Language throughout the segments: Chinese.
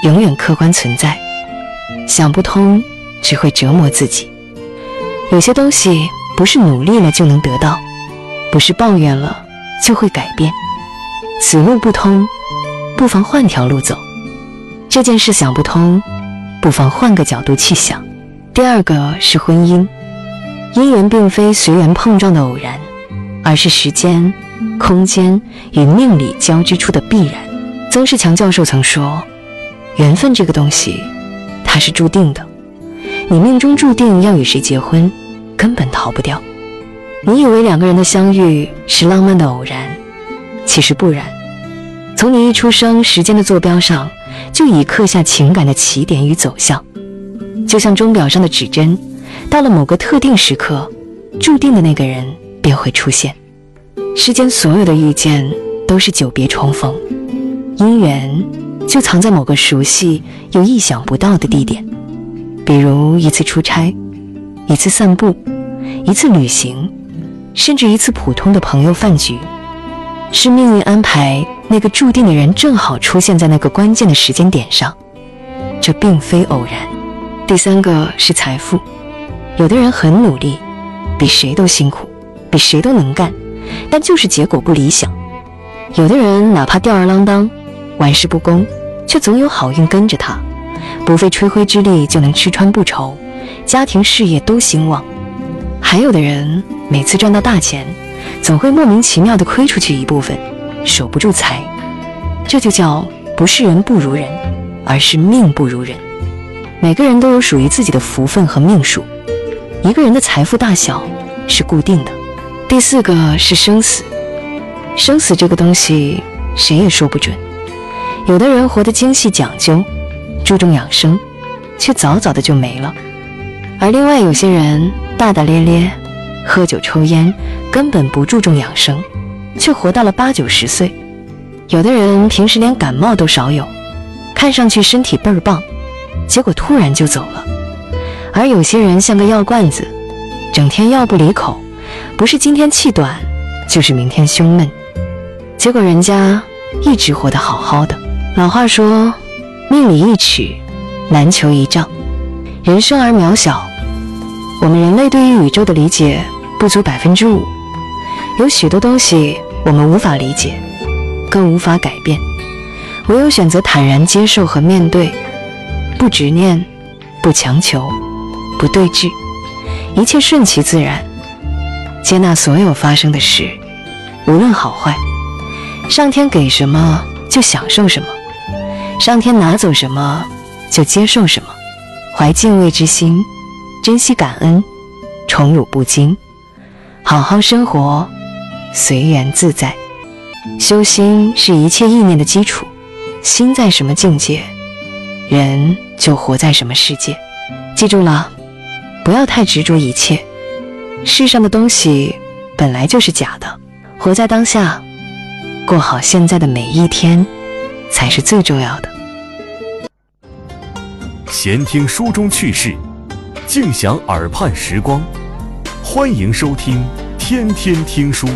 永远客观存在。想不通只会折磨自己。有些东西不是努力了就能得到，不是抱怨了就会改变。此路不通，不妨换条路走。这件事想不通，不妨换个角度去想。第二个是婚姻，姻缘并非随缘碰撞的偶然，而是时间、空间与命理交织出的必然。曾仕强教授曾说，缘分这个东西它是注定的，你命中注定要与谁结婚，根本逃不掉。你以为两个人的相遇是浪漫的偶然，其实不然。从你一出生，时间的坐标上就已刻下情感的起点与走向，就像钟表上的指针，到了某个特定时刻，注定的那个人便会出现。世间所有的遇见都是久别重逢，姻缘就藏在某个熟悉又意想不到的地点，比如一次出差，一次散步，一次旅行，甚至一次普通的朋友饭局。是命运安排那个注定的人正好出现在那个关键的时间点上，这并非偶然。第三个是财富，有的人很努力，比谁都辛苦，比谁都能干，但就是结果不理想。有的人哪怕吊儿郎当，玩世不恭，却总有好运跟着他，不费吹灰之力就能吃穿不愁，家庭事业都兴旺。还有的人每次赚到大钱，总会莫名其妙地亏出去一部分，守不住财。这就叫不是人不如人，而是命不如人。每个人都有属于自己的福分和命数，一个人的财富大小是固定的。第四个是生死，生死这个东西谁也说不准。有的人活得精细讲究，注重养生，却早早的就没了。而另外有些人大大咧咧，喝酒抽烟，根本不注重养生，却活到了80、90岁。有的人平时连感冒都少有，看上去身体倍儿棒，结果突然就走了。而有些人像个药罐子，整天药不离口，不是今天气短，就是明天胸闷，结果人家一直活得好好的。老话说，命里一尺，难求一丈。人生而渺小，我们人类对于宇宙的理解不足5%，有许多东西我们无法理解，更无法改变，唯有选择坦然接受和面对，不执念，不强求，不对峙，一切顺其自然，接纳所有发生的事，无论好坏。上天给什么就享受什么，上天拿走什么就接受什么，怀敬畏之心，珍惜感恩，宠辱不惊，好好生活，随缘自在。修心是一切意念的基础，心在什么境界，人就活在什么世界。记住了，不要太执着一切，世上的东西本来就是假的，活在当下，过好现在的每一天才是最重要的。 闲听书中趣事，静享耳畔时光，欢迎收听天天听书。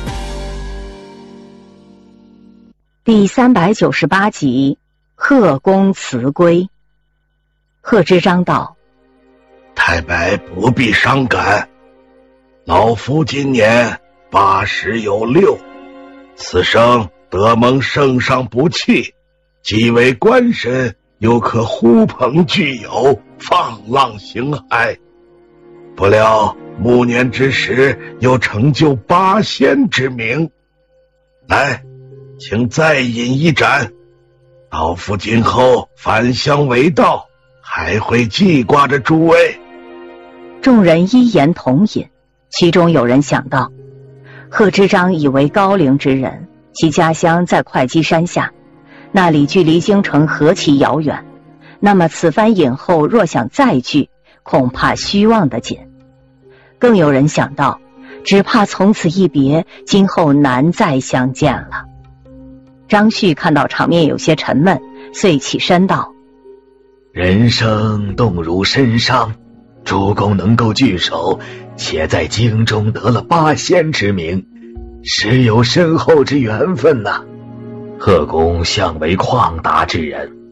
第398集，贺公辞归。贺知章道： 太白不必伤感，老夫今年80有6，此生得蒙圣上不弃，即为官神，又可呼朋聚友，放浪形骸。不料暮年之时，又成就8仙之名。来，请再饮一盏，老夫今后返乡为道，还会记挂着诸位。 众人一言同饮，其中有人想到，贺知章已为高龄之人，其家乡在会稽山下，那里距离京城何其遥远，那么此番饮后若想再聚，恐怕虚妄得紧。更有人想到，只怕从此一别，今后难再相见了。张旭看到场面有些沉闷，遂起身道： 人生动如参商，主公能够聚首，且在京中得了8仙之名，实有深厚之缘分呐。贺公向为旷达之人，